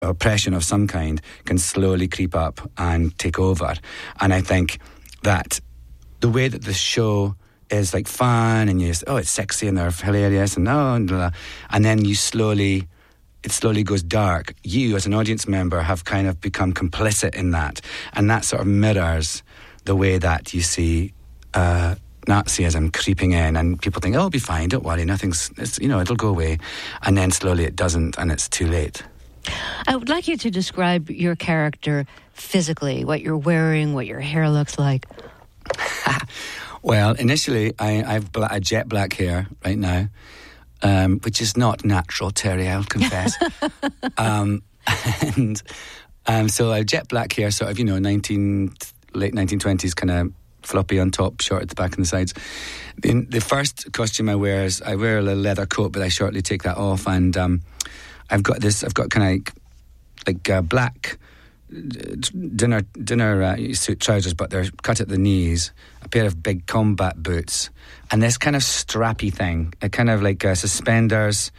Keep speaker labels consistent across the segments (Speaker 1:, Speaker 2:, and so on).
Speaker 1: oppression of some kind can slowly creep up and take over. And I think that the way that the show is like fun and you say, oh, it's sexy and they're hilarious and and then it slowly goes dark. You as an audience member have kind of become complicit in that, and that sort of mirrors the way that you see Nazism creeping in, and people think, oh, it'll be fine, don't worry, it'll go away, and then slowly it doesn't, and it's too late.
Speaker 2: I would like you to describe your character physically, what you're wearing, what your hair looks like.
Speaker 1: Well, initially, I've jet black hair right now, which is not natural, Terry, I'll confess. So I have jet black hair, sort of, late 1920s kind of floppy on top, short at the back and the sides. The first costume I wear is I wear a leather coat, but I shortly take that off, and I've got kind of like black dinner suit trousers, but they're cut at the knees, a pair of big combat boots, and this kind of strappy thing, a kind of like suspenders.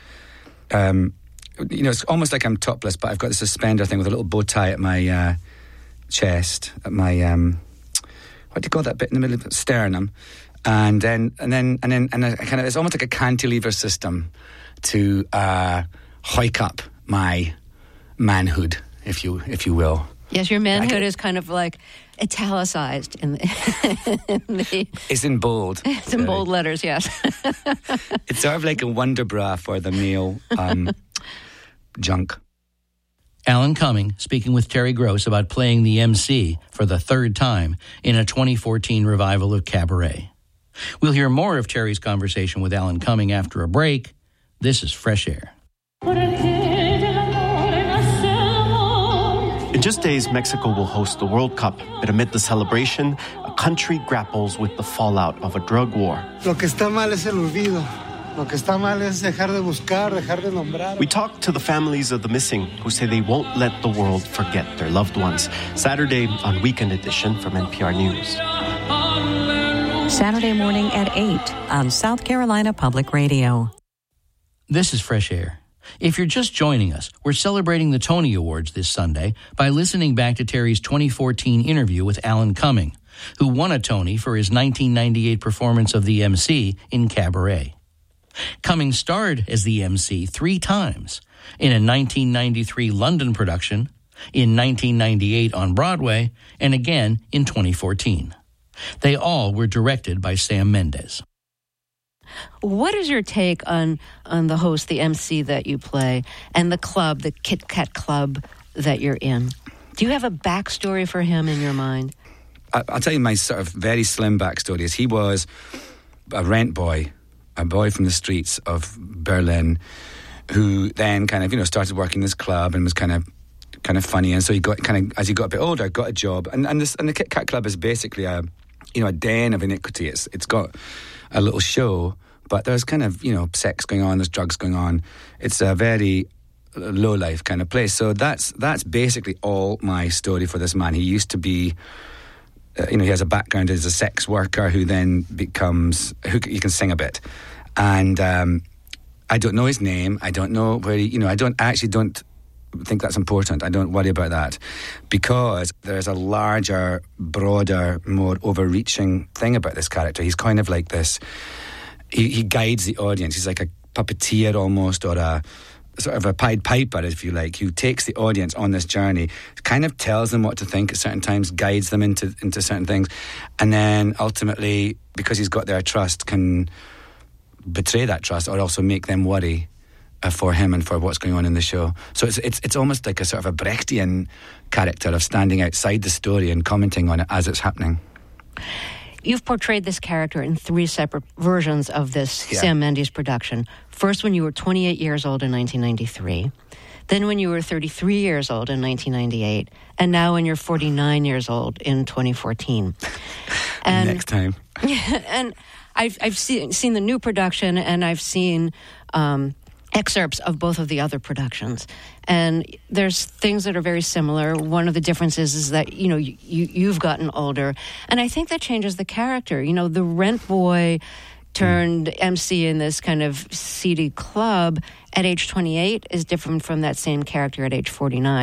Speaker 1: It's almost like I'm topless, but I've got the suspender thing with a little bow tie at my chest, at my what do you call that bit in the middle of the sternum, and then it's almost like a cantilever system to hike up my manhood, if you will.
Speaker 2: Yes, your manhood is kind of like italicized in the
Speaker 1: It's in bold.
Speaker 2: It's in bold letters, yes.
Speaker 1: It's sort of like a wonder bra for the male junk.
Speaker 3: Alan Cumming speaking with Terry Gross about playing the MC for the third time in a 2014 revival of Cabaret. We'll hear more of Terry's conversation with Alan Cumming after a break. This is Fresh Air.
Speaker 4: In just days, Mexico will host the World Cup, but amid the celebration, a country grapples with the fallout of a drug war.
Speaker 5: Lo que está mal es el olvido. Lo que está mal es dejar de buscar, dejar de nombrar.
Speaker 4: We talked to the families of the missing who say they won't let the world forget their loved ones. Saturday on Weekend Edition from NPR News.
Speaker 6: Saturday morning at 8 on South Carolina Public Radio.
Speaker 3: This is Fresh Air. If you're just joining us, we're celebrating the Tony Awards this Sunday by listening back to Terry's 2014 interview with Alan Cumming, who won a Tony for his 1998 performance of the MC in Cabaret. Cumming starred as the MC 3 times, in a 1993 London production, in 1998 on Broadway, and again in 2014. They all were directed by Sam Mendes.
Speaker 2: What is your take on the host, the MC that you play, and the club, the Kit Kat Club that you're in? Do you have a backstory for him in your mind?
Speaker 1: I'll tell you my sort of very slim backstory. Is he was a rent boy, a boy from the streets of Berlin, who then kind of started working this club and was kind of funny, and so he got kind of, as he got a bit older, got a job, and the Kit Kat Club is basically a den of iniquity. It's got a little show, but there's kind of sex going on, there's drugs going on. It's a very low life kind of place. So that's basically all my story for this man. He used to be. He has a background as a sex worker who then becomes he can sing a bit, and I don't know his name. I don't know where he. I don't think that's important. I don't worry about that, because there's a larger, broader, more overreaching thing about this character. He's kind of like this. He guides the audience. He's like a puppeteer almost, or a sort of a Pied Piper, if you like, who takes the audience on this journey, kind of tells them what to think at certain times, guides them into certain things, and then ultimately, because he's got their trust, can betray that trust or also make them worry for him and for what's going on in the show. So it's almost like a sort of a Brechtian character of standing outside the story and commenting on it as it's happening.
Speaker 2: You've portrayed this character in 3 separate versions of this Sam Mendes production. First when you were 28 years old in 1993, then when you were 33 years old in 1998, and now when you're 49 years old in 2014. And
Speaker 1: next time.
Speaker 2: And I've seen the new production, and I've seen excerpts of both of the other productions, and there's things that are very similar. One of the differences is that you've gotten older, and I think that changes the character. The rent boy turned MC in this kind of seedy club at age 28 is different from that same character at age 49.